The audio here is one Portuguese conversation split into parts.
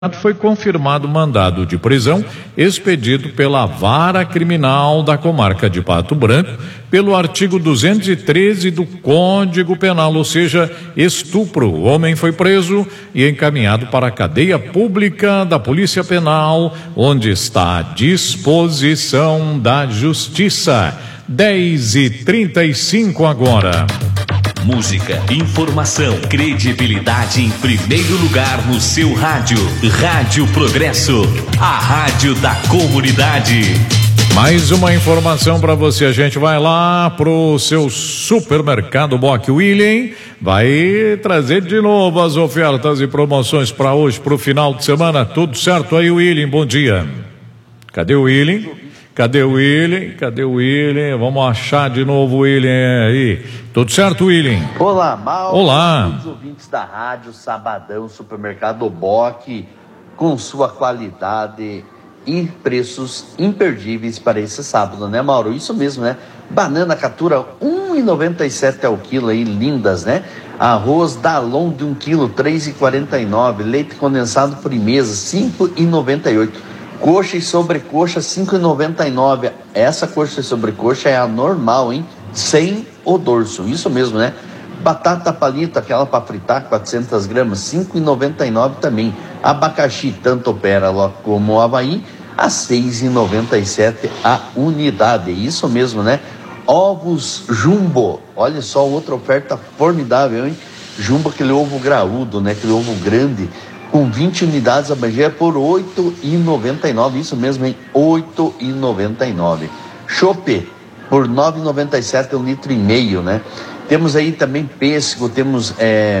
Foi confirmado mandado de prisão expedido pela Vara Criminal da Comarca de Pato Branco pelo artigo 213 do Código Penal, ou seja, estupro. O homem foi preso e encaminhado para a cadeia pública da Polícia Penal, onde está à disposição da Justiça. 10h35 agora. Música, informação, credibilidade em primeiro lugar no seu rádio. Rádio Progresso, a rádio da comunidade. Mais uma informação para você. A gente vai lá pro seu supermercado Bock William. Vai trazer de novo as ofertas e promoções para hoje, pro final de semana. Tudo certo aí, William? Bom dia. Cadê o William? Cadê o William? Cadê o William? Vamos achar de novo o William aí. Tudo certo, William? Olá, Mauro. Olá. Os ouvintes da rádio Sabadão, supermercado Bock, com sua qualidade e preços imperdíveis para esse sábado, né, Mauro? Isso mesmo, né? Banana catura, R$1,97 ao quilo aí, lindas, né? Arroz Dalon de 1 quilo, R$3,49. Leite condensado Primeza, R$5,98. Coxa e sobrecoxa, R$5,99. Essa coxa e sobrecoxa é a normal, hein? Sem o dorso, isso mesmo, né? Batata palito, aquela para fritar, 400 gramas, R$5,99 também. Abacaxi, tanto o pérola como o Havaí, a R$6,97 a unidade. Isso mesmo, né? Ovos Jumbo, olha só, outra oferta formidável, hein? Jumbo, aquele ovo graúdo, né? Aquele ovo grande, com 20 unidades a bandeira por R$8,99, isso mesmo, hein? R$8,99. Chope por R$9,97 1,5 litro, né? Temos aí também pêssego, temos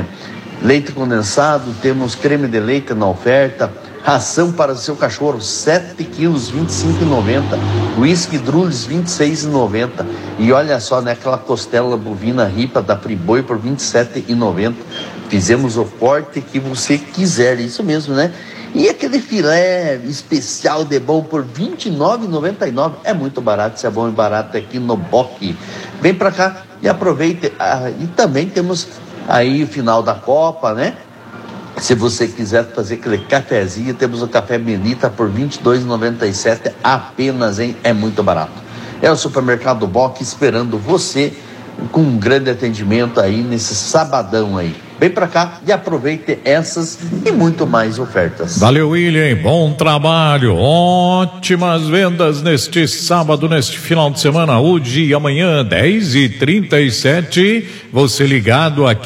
leite condensado, temos creme de leite na oferta, ração para o seu cachorro, 7 quilos, R$25,90, whisky Drules, R$26,90, e olha só, né, aquela costela bovina ripa da Friboi por R$27,90, fizemos o corte que você quiser, isso mesmo, né? E aquele filé especial de bom por R$29,99, é muito barato, isso é bom e barato aqui no Bock. Vem pra cá e aproveite, e também temos aí o final da Copa, né? Se você quiser fazer aquele cafezinho, temos o café Benita por R$22,97 apenas, hein? É muito barato. É o supermercado Bock esperando você com um grande atendimento aí nesse sabadão aí. Vem pra cá e aproveite essas e muito mais ofertas. Valeu, William, bom trabalho, ótimas vendas neste sábado, neste final de semana, hoje e amanhã, 10h37, você ligado aqui.